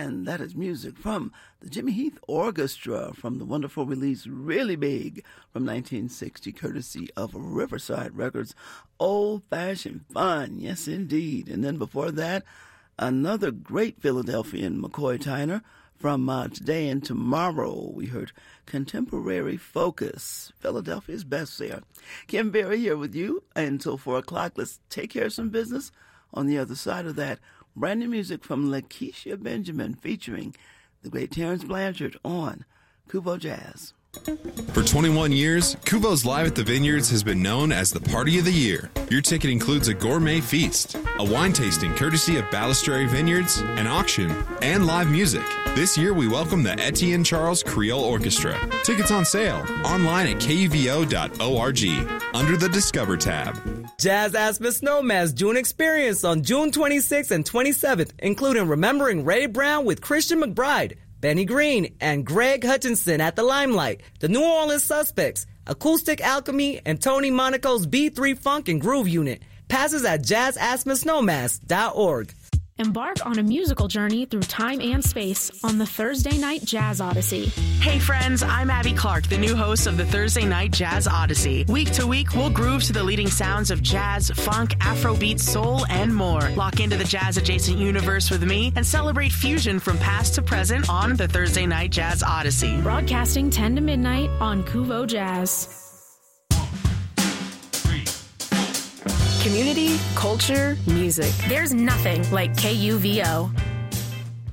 And that is music from the Jimmy Heath Orchestra from the wonderful release Really Big from 1960, courtesy of Riverside Records. Old-fashioned fun, yes indeed. And then before that, another great Philadelphian, McCoy Tyner, from Today and Tomorrow. We heard Contemporary Focus, Philadelphia's best there. Kim Berry here with you until 4 o'clock. Let's take care of some business. On the other side of that, brand new music from Lakeisha Benjamin featuring the great Terrence Blanchard on Kuvo Jazz. For 21 years, Kuvo's Live at the Vineyards has been known as the party of the year. Your ticket includes a gourmet feast, a wine tasting courtesy of Balistrary Vineyards, an auction, and live music. This year, we welcome the Etienne Charles Creole Orchestra. Tickets on sale online at kuvo.org under the Discover tab. Jazz Aspen Snowman's June experience on June 26th and 27th, including Remembering Ray Brown with Christian McBride, Benny Green, and Greg Hutchinson at the Limelight, the New Orleans Suspects, Acoustic Alchemy, and Tony Monaco's B3 Funk and Groove Unit. Passes at jazzaspensnowmass.org. Embark on a musical journey through time and space on the Thursday Night Jazz Odyssey. Hey friends, I'm Abby Clark, the new host of the Thursday Night Jazz Odyssey. Week to week, we'll groove to the leading sounds of jazz, funk, Afrobeat, soul, and more. Lock into the jazz-adjacent universe with me and celebrate fusion from past to present on the Thursday Night Jazz Odyssey. Broadcasting 10 to midnight on Kuvo Jazz. Community, culture, music. There's nothing like KUVO.